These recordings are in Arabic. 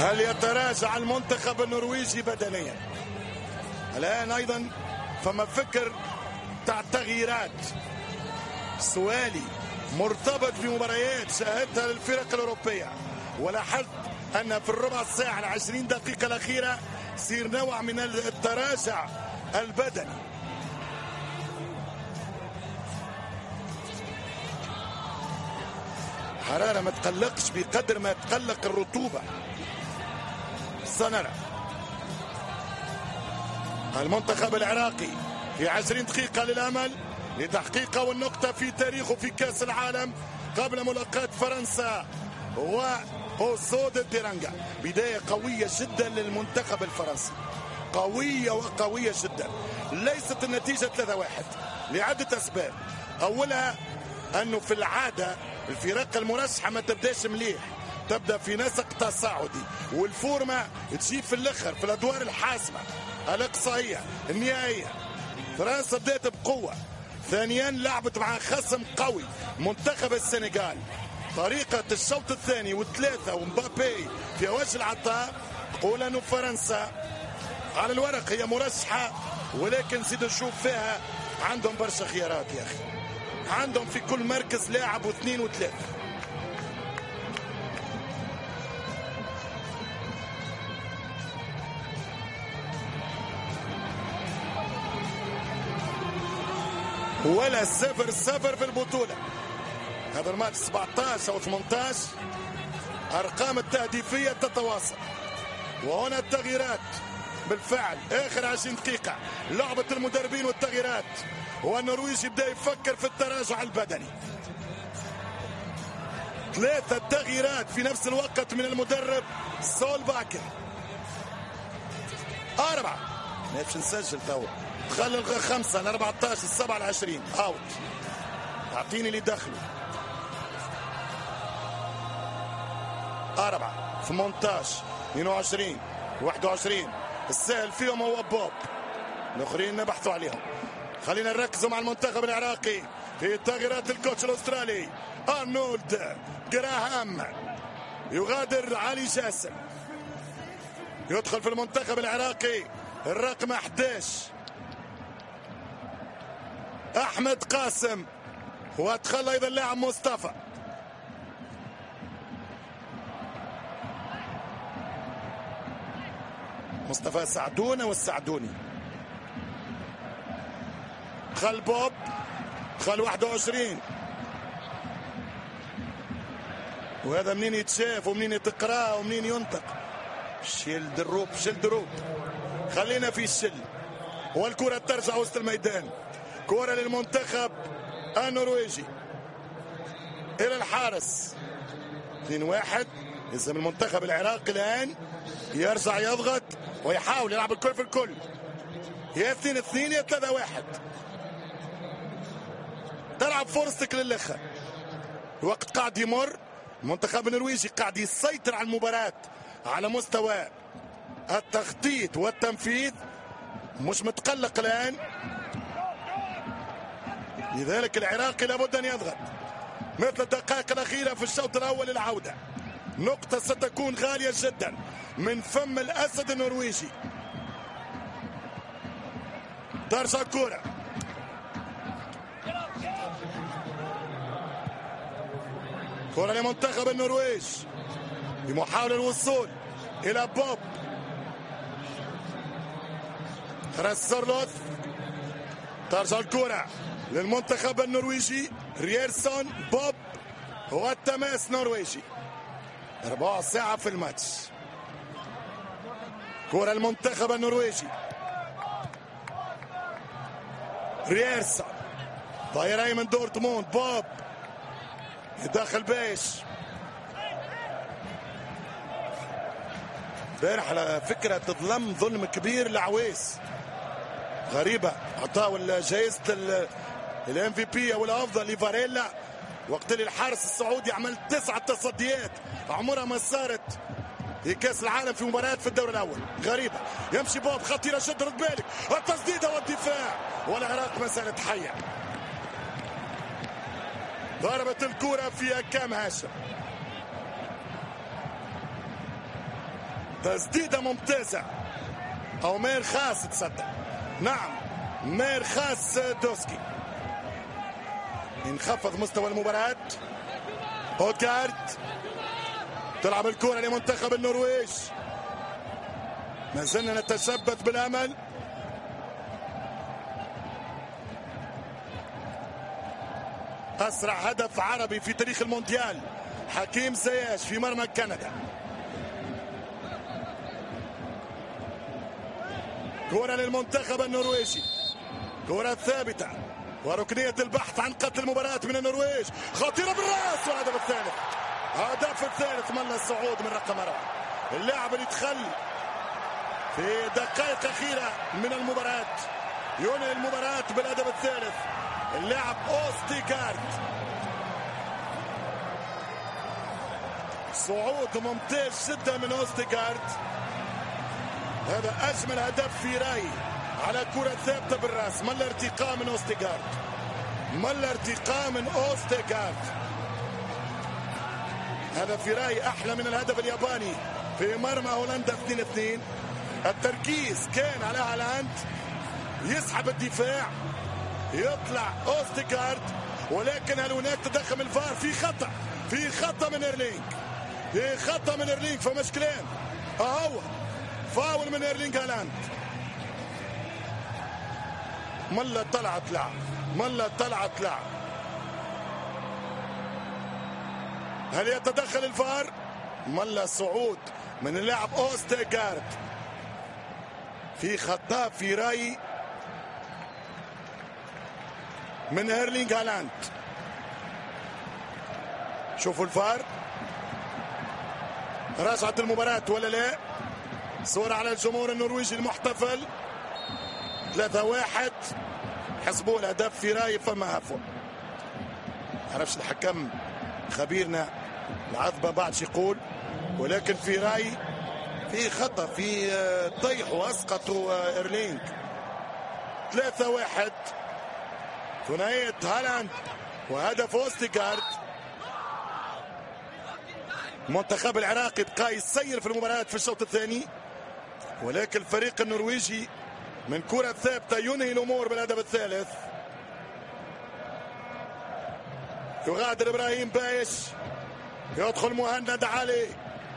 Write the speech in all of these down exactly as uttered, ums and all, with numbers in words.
هل يتراجع المنتخب النرويجي بدنيا؟ الآن أيضا فما فكر تاع التغييرات. سؤالي مرتبط بمباريات شاهدتها للفرق الأوروبية، ولاحظت أن في الربع ساعة العشرين دقيقة الأخيرة يصير نوع من التراجع البدني. حرارة ما تقلقش بقدر ما تقلق الرطوبة. سنرى المنتخب العراقي في عشرين دقيقة للأمل لتحقيق أول نقطة في تاريخه في كأس العالم قبل ملاقاة فرنسا وأوسود التيرانجا. بداية قوية جدا للمنتخب الفرنسي، قوية وقوية جدا. ليست النتيجة ثلاثة واحد لعدة أسباب. أولها أنه في العادة الفرق المرشحة ما تبداش مليح، تبدأ في نسق تصاعدي، والفورمة تجي في الأخر في الأدوار الحاسمة الإقصائية النهائية. فرنسا بدأت بقوة. ثانيا لعبت مع خصم قوي منتخب السنغال. طريقة الشوط الثاني والثلاثة ومبابي في وجه العطاء تقول أنه فرنسا على الورق هي مرشحة، ولكن زيد نشوف فيها عندهم برشا خيارات يا أخي. عندهم في كل مركز لاعب واثنين وثلاثة. ولا صفر صفر في البطولة. هذا الماتش سبعطاش أو ثمانطاش، أرقام التهديفية تتواصل. وهنا التغييرات بالفعل آخر عشرين دقيقة لعبة المدربين والتغييرات، والنرويج يبدأ يفكر في التراجع البدني. ثلاثة تغييرات في نفس الوقت من المدرب سول باكر. أربعة نفس نسجل توا خلي الغى خمسة ل أربعطاش السبعة العشرين أوت. أعطيني اللي دخلوا. أربعة ثمانطاش اثنين وعشرين واحد وعشرين. السهل فيهم هو بوب، الآخرين نبحثوا عليهم. خلينا نركزوا مع المنتخب العراقي في تغييرات الكوتش الأسترالي أرنولد جراهام. يغادر علي جاسم، يدخل في المنتخب العراقي الرقم أحد عشر أحمد قاسم، وادخل أيضا اللاعب مصطفى. مصطفى سعدونة والسعدوني. دخل بوب، دخل واحد وعشرين. وهذا منين يتشاف ومنين يتقرأ ومنين ينطق. شيل دروب شيل دروب. خلينا في الشل. والكرة ترجع وسط الميدان. كرة للمنتخب النرويجي إلى الحارس. اثنين واحد. لازم المنتخب العراقي الآن يرجع يضغط ويحاول يلعب الكرة في الكل. يا اثنين اثنين يا ثلاثة واحد. تلعب فرصتك للآخر. الوقت قاعد يمر. المنتخب النرويجي قاعد يسيطر على المباراة على مستوى التخطيط والتنفيذ، مش متقلق الآن. لذلك العراقي لابد أن يضغط مثل الدقائق الأخيرة في الشوط الأول للعودة. نقطة ستكون غالية جدا من فم الأسد النرويجي. ترجع الكرة. كرة لمنتخب النرويج بمحاولة الوصول إلى بوب. رسرلوث. ترجع الكرة للمنتخب النرويجي رييرسون. بوب هو التماس نرويجي. ربع ساعة في الماتش. كرة المنتخب النرويجي رييرسون. طايرة من دورتموند. بوب يدخل بايش. امبارح على فكرة تظلم ظلم كبير لعويس. غريبة عطاو جائزة الام في بي او الافضل لفاريلا، وقت اللي الحارس السعودي عمل تسعة تصديات عمرها ما صارت في كاس العالم في مباريات في الدور الاول. غريبة. يمشي بوب خطيرة جدا. رد بالك التسديدة والدفاع، والعراق ما زالت حية. ضربت الكرة في أكام هاشم. تسديدة ممتازة، أو مير خاص تصدق، نعم مير خاص دوسكي. ينخفض مستوى المباراة. اودغارد تلعب الكرة لمنتخب النرويج. ما زلنا نتشبث بالأمل. أسرع هدف عربي في تاريخ المونديال، حكيم زياش في مرمى كندا. كرة للمنتخب النرويجي، كرة ثابتة وركنية البحث عن قتل المباراة من النرويج. خطيرة بالراس والهدف الثالث. هدف الثالث ملا الصعود من رقم أربعة. اللاعب اللي دخل في دقائق أخيرة من المباراة ينهي المباراة بالهدف الثالث، اللاعب أوستيغارد. صعود ممتاز جدا من أوستيغارد. هذا أجمل هدف في رأيي على كرة ثابتة بالراس. ما الارتقاء من أوستيغارد، ما الارتقاء من أوستيغارد. هذا في رأيي أحلى من الهدف الياباني في مرمى هولندا اثنين اثنين. التركيز كان على هالاند، يسحب الدفاع، يطلع أوستيغارد، ولكن هل هناك تدخل من الفار؟ في خطأ، في خطأ من إيرلينغ، في خطأ من إيرلينغ. فمشكلين أهو فاول من إيرلينغ هالاند. ملا طلعت لعب، ملا طلعت لعب. هل يتدخل الفار؟ ملا صعود من اللاعب أوستيغارد. في خطأ في رأيي من إيرلينغ هالاند. شوفوا الفار، رجعت المباراة ولا لا؟ صورة على الجمهور النرويجي المحتفل. ثلاثة واحد حسبوا الهدف في رأيي فما هفوا. عرفش الحكم خبيرنا العذبة بعد يقول، ولكن في رأيي في خطأ، في طيح واسقطوا إيرلينغ. ثلاثة واحد ثنائية هالاند وهدف أوستيغارد. المنتخب العراقي بقى يسير في المباراة في الشوط الثاني، ولكن الفريق النرويجي من كرة ثابتة ينهي الأمور بالهدف الثالث. يغادر إبراهيم بايش، يدخل مهند علي،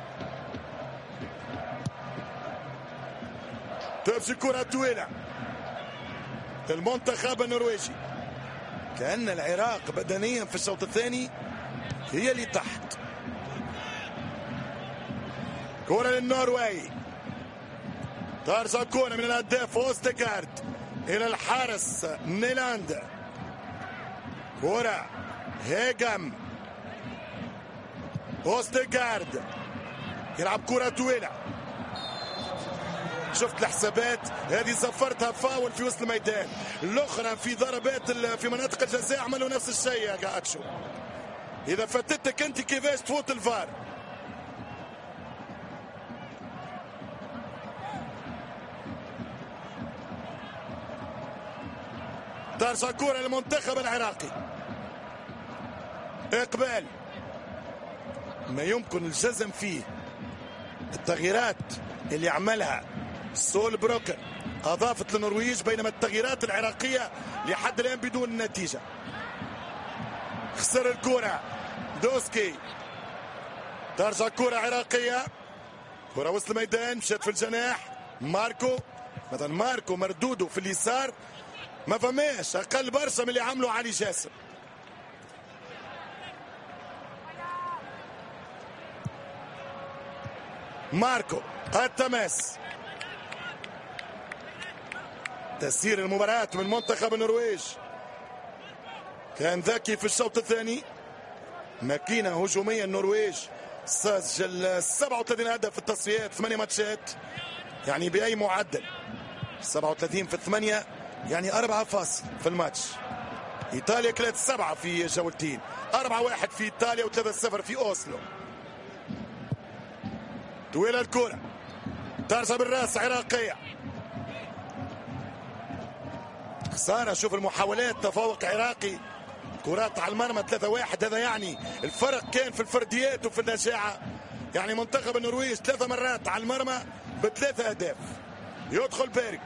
تمشي كرة طويلة المنتخب النرويجي. كأن العراق بدنيا في الشوط الثاني هي اللي تحت. كرة للنرويج، ترجع كرة من الهداف أوستيغارد إلى الحارس نيلاند. كرة هيجم، أوستيغارد يلعب كرة طويلة. شفت الحسابات هذه، زفرتها فاول في وسط الميدان، الأخرى في ضربات في مناطق الجزاء عملوا نفس الشيء يا جاتشو. إذا فاتتك أنت كيفاش تفوت الفار؟ ترجع كرة للمنتخب العراقي. إقبال ما يمكن الجزم فيه. التغييرات اللي عملها سول بروكر أضافت للنرويج، بينما التغييرات العراقية لحد الآن بدون نتيجة. خسر الكرة دوسكي، ترجع كرة عراقية، كرة وسط الميدان مشات في الجناح. ماركو مثلا ماركو مردوده في اليسار ما فماش، أقل برشا من اللي عملوا علي جاسم. ماركو التماس، تسيير المباراة من منتخب النرويج كان ذكي في الشوط الثاني. ماكينة هجومية النرويج، سجل سبعة وثلاثين هدف في التصفيات، ثمانية ماتشات، يعني بأي معدل سبعة وثلاثين في ثمانية يعني أربعة فاصل في الماتش. إيطاليا كانت سبعة في جولتين، أربعة واحد في إيطاليا وثلاثة صفر في أوسلو. طويلة الكرة، ترجع بالراس عراقية، خسارة. شوف المحاولات، تفوق عراقي، كرات على المرمى ثلاثة واحد. هذا يعني الفرق كان في الفرديات وفي النجاعة. يعني منتخب النرويج ثلاثة مرات على المرمى بثلاثة أهداف. يدخل بيرك،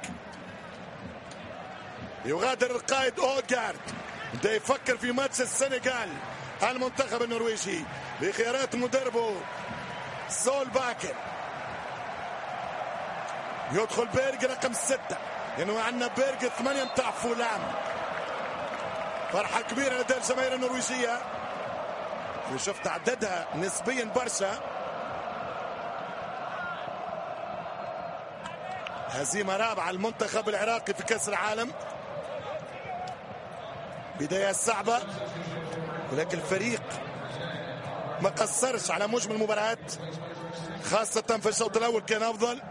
يغادر القائد أودغارد، بدا يفكر في ماتش السنغال. المنتخب النرويجي بخيارات مدربه سول باكر. يدخل بيرج رقم ستة، لأنه يعني عندنا بيرج ثمانية متاع فولام. فرحة كبيرة لدى الجماهير النرويجية، وشفت عددها نسبيا برشا. هزيمة رابعة المنتخب العراقي في كأس العالم، بداية صعبة، ولكن الفريق ما قصرش على مجمل المباراة، خاصة في الشوط الأول كان أفضل.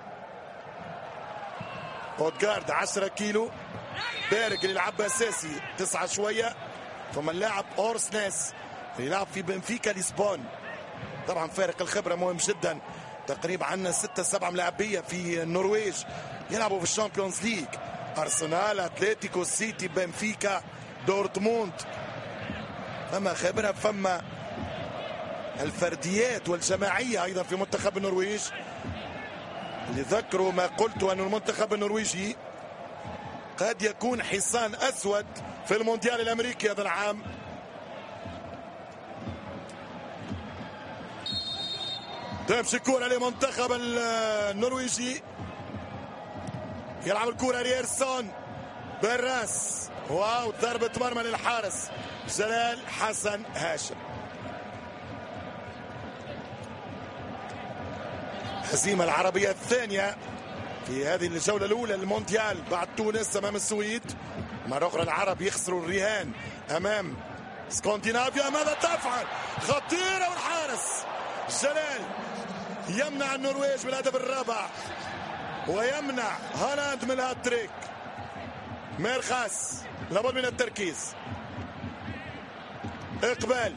أودغارد عشرة كيلو، بارق اللي يلعب أساسي تسعة شوية، ثم اللاعب أورسناس اللي يلعب في بنفيكا لشبونة. طبعا فارق الخبرة مهم جدا، تقريبا عندنا ستة سبعة ملاعبية في النرويج يلعبوا في الشامبيونز ليج، أرسنال، أتلتيكو، سيتي، بنفيكا، دورتموند. فما خبرة، فما الفرديات والجماعية أيضا في منتخب النرويج. اللي ذكروا ما قلت أن المنتخب النرويجي قد يكون حصان أسود في المونديال الأمريكي هذا العام. تمشي الكرة لمنتخب النرويجي، يلعب الكرة رييرسون بالراس، واو ضربة مرمى للحارس جلال حسن هاشم. هزيمة العربية الثانية في هذه الجولة الأولى للمونديال بعد تونس أمام السويد. مرة أخرى العرب يخسروا الرهان أمام سكندنافيا. ماذا تفعل؟ خطيرة، والحارس جلال يمنع النرويج بالهدف الرابع، ويمنع هالاند من الهاتريك. ميرخاس لابد من التركيز. اقبال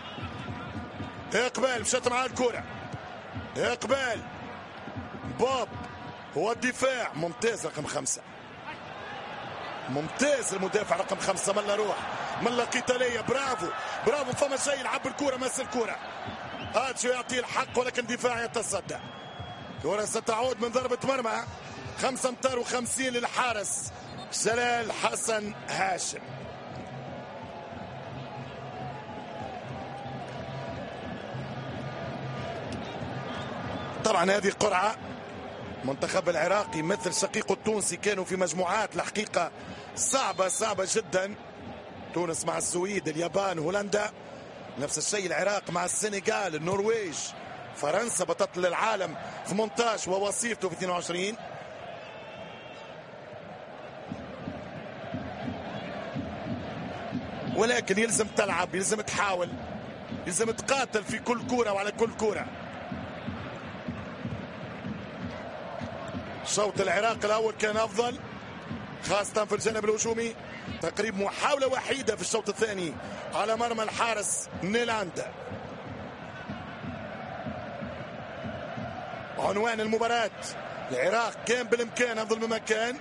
اقبال مشت معاه الكرة، اقبال بوب هو الدفاع ممتاز. رقم خمسة ممتاز، المدافع رقم خمسة. ملا روح، ملا قتالية، برافو برافو. فما شيء، يلعب الكرة، مس الكرة، اتشو يعطيه الحق، ولكن دفاع يتصدى. كرة ستعود من ضربة مرمى. خمسة امتار وخمسين للحارس جلال حسن هاشم. طبعا هذه قرعة منتخب العراقي مثل شقيقه التونسي كانوا في مجموعات الحقيقة صعبة صعبة جدا. تونس مع السويد، اليابان، هولندا. نفس الشيء العراق مع السنغال، النرويج، فرنسا بطل العالم ثمانية عشر ووصيفته في اثنين وعشرين. ولكن يلزم تلعب، يلزم تحاول، يلزم تقاتل في كل كرة وعلى كل كرة. شوط العراق الأول كان أفضل، خاصة في الجانب الهجومي. تقريبا محاولة وحيدة في الشوط الثاني على مرمى الحارس نيلاندا. عنوان المباراة: العراق كان بالإمكان أفضل مما كان،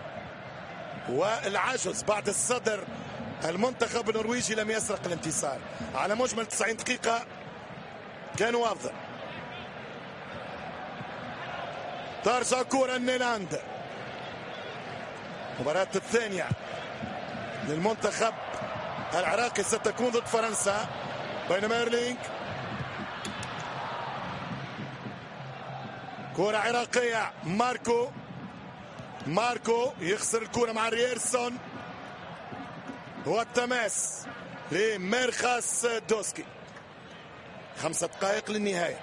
والعجز بعد الصدر. المنتخب النرويجي لم يسرق الانتصار، على مجمل تسعين دقيقة كانوا أفضل. ترجع كرة نيلاندا. المباراة الثانية للمنتخب العراقي ستكون ضد فرنسا، بينما ايرلينغ. كرة عراقية، ماركو ماركو يخسر الكرة مع رييرسون، والتماس لميرخاس دوسكي. خمسة دقائق للنهاية.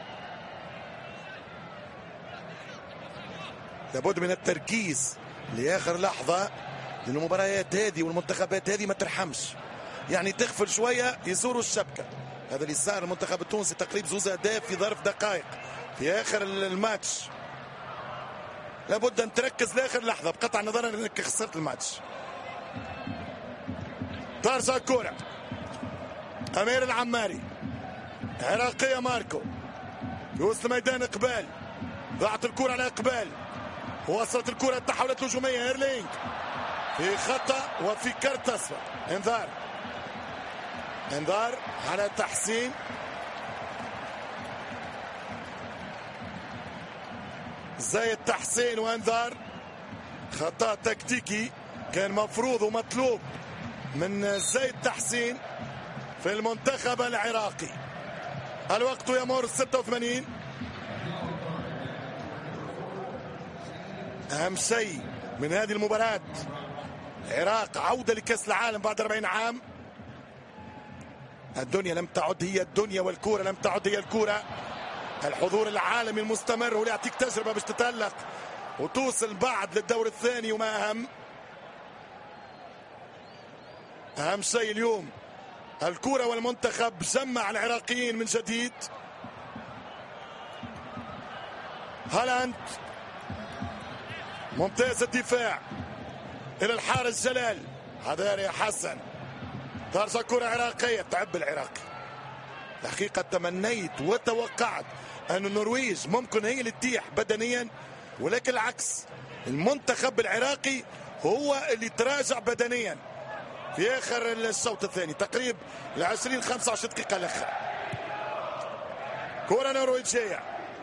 لابد من التركيز لآخر لحظة، لأن المباريات هذه والمنتخبات هذه ما ترحمش، يعني تغفل شوية يزوروا الشبكة. هذا اللي صار المنتخب التونسي، تقريبا زوز أهداف في ظرف دقائق في آخر الماتش. لابد أن تركز لآخر لحظة بقطع النظر أنك خسرت الماتش. ترجع الكرة، أمير العماري، عراقية، ماركو في وسط الميدان، إقبال، ضاعت الكرة على إقبال، وصلت الكرة التحولات الهجومية. ايرلينغ في خطأ وفي كرت أصفر. انذار انذار على تحسين. زي التحسين وانذار. خطأ تكتيكي كان مفروض ومطلوب من زي التحسين في المنتخب العراقي. الوقت يمر ستة وثمانين. أهم شيء من هذه المباراة العراق عودة لكأس العالم بعد أربعين عام. الدنيا لم تعد هي الدنيا والكورة لم تعد هي الكورة. الحضور العالمي المستمر هو اللي يعطيك تجربة باش تتألق وتوصل بعد للدور الثاني. وما أهم أهم شيء اليوم الكورة والمنتخب جمع العراقيين من جديد. هالاند ممتاز الدفاع إلى الحارس جلال. حذاري يا حسن. ترجع كرة عراقية تعب العراقي. الحقيقة تمنيت وتوقعت أن النرويج ممكن هي اللي تتيح بدنيا، ولكن العكس المنتخب العراقي هو اللي تراجع بدنيا في آخر الشوط الثاني تقريبا العشرين خمسة وعشرين دقيقة الأخيرة. كرة نرويجية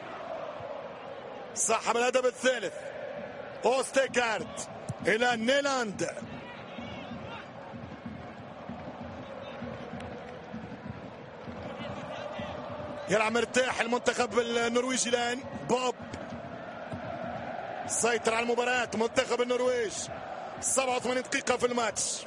صاحب الهدف الثالث أوستيغارد إلى نيلاند. يلعب مرتاح المنتخب النرويجي الآن. بوب سيطر على المباراة منتخب النرويج. سبعة وثمانين دقيقة في الماتش.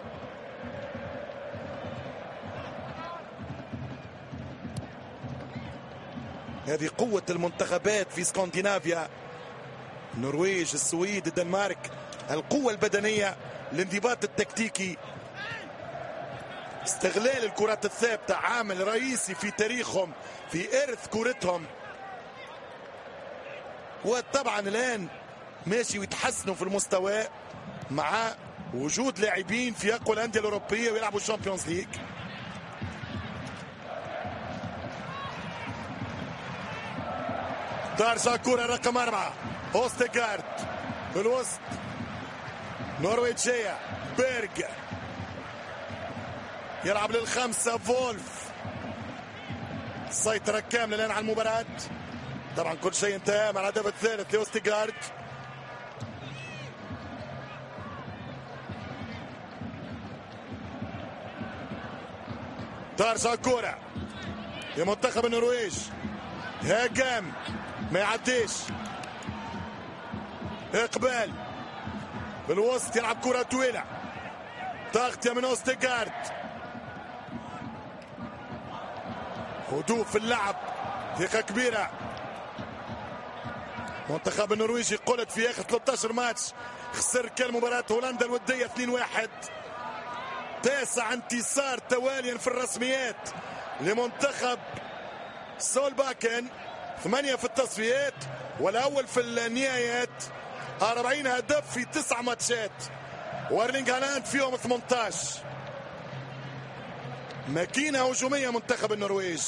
هذه قوة المنتخبات في اسكندنافيا. النرويج، السويد، الدنمارك. القوة البدنية، الانضباط التكتيكي، استغلال الكرات الثابتة عامل رئيسي في تاريخهم في إرث كرتهم. وطبعا الآن ماشي ويتحسنوا في المستوى مع وجود لاعبين في أقوى الأندية الأوروبية ويلعبوا الشامبيونز ليج. ترجع كرة رقم أربعة أوستيغارد في الوسط. نرويجية بيرج يلعب للخمسة. فولف سيطرة كاملة الآن على المباراة. طبعا كل شيء انتهى مع الهدف الثالث لأوستيغارد. ترجع كرة لمنتخب النرويج. هاجم ما يعديش. اقبال بالوسط يلعب كرة طويلة. تغطية من أوستيغارد. هدوء في اللعب، ثقة كبيرة. منتخب النرويجي قلت في آخر ثلاثة عشر ماتش خسر كان مباراة هولندا الودية اثنين واحد. تاسع انتصار تواليا في الرسميات لمنتخب سولباكن. ثمانية في التصفيات والأول في النهايات. أربعين هدف في تسع ماتشات. وارلينغ هالاند فيهم ثمانية عشر. ماكينة هجومية منتخب النرويج.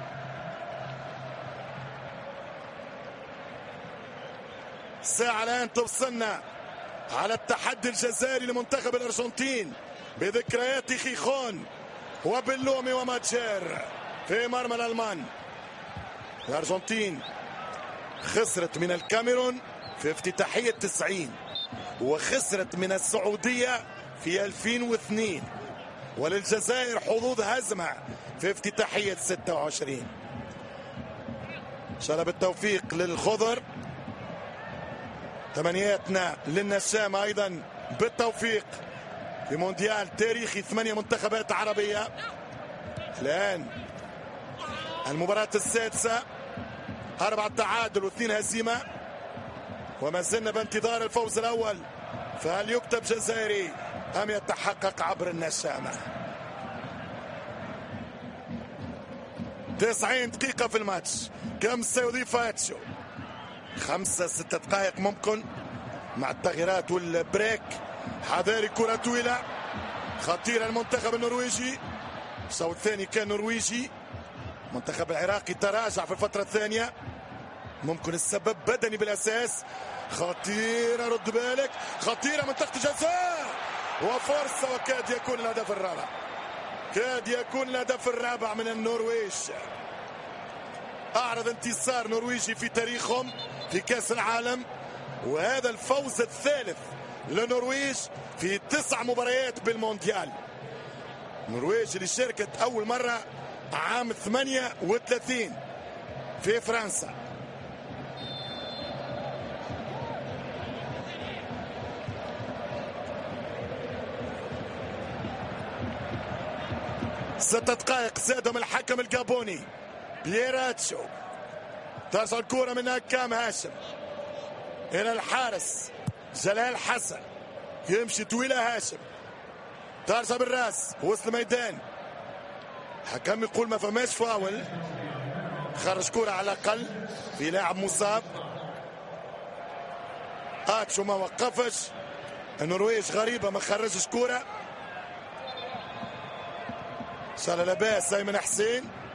ساعة الآن توصلنا على التحدي الجزائري لمنتخب الأرجنتين بذكريات خيخون وبلومي وماتشير في مرمى الألمان. الأرجنتين خسرت من الكاميرون في افتتاحية تسعين وخسرت من السعودية في ألفين واثنين، وللجزائر حظوظ هزمة في افتتاحية ستة وعشرين. شرب التوفيق للخضر. تمنياتنا للنشام أيضا بالتوفيق في مونديال تاريخي. ثمانية منتخبات عربية. الآن المباراة السادسة، أربعة تعادل واثنين هزيمة، وما زلنا بانتظار الفوز الأول. فهل يكتب جزائري أم يتحقق عبر النشامة؟ تسعين دقيقة في الماتش. كم سيضيف اتشو؟ خمسة ستة دقائق ممكن مع التغييرات والبريك. حذاري كرة طويلة خطيرة المنتخب النرويجي. الشوط الثاني كان نرويجي. المنتخب العراقي تراجع في الفترة الثانية. ممكن السبب بدني بالأساس. خطيرة، رد بالك، خطيرة من تحت الجزاء وفرصة، وكاد يكون الهدف الرابع. كاد يكون الهدف الرابع من النرويج. أعرض انتصار نرويجي في تاريخهم في كأس العالم، وهذا الفوز الثالث للنرويج في تسع مباريات بالمونديال. النرويج اللي شاركت أول مرة عام ثمانية وثلاثين في فرنسا. ست دقائق زادهم الحكم الجابوني بيراتشو. ترسل الكرة من هكام هاشم إلى الحارس جلال حسن، يمشي طويلة هاشم، ترسل بالراس وسط الميدان. الحكم يقول ما فماش فاول، خرج كرة على الأقل في لاعب مصاب. اتشو ما وقفش. النرويج غريبة ما خرجش كرة. ان شاء الله لاباس ايمن حسين.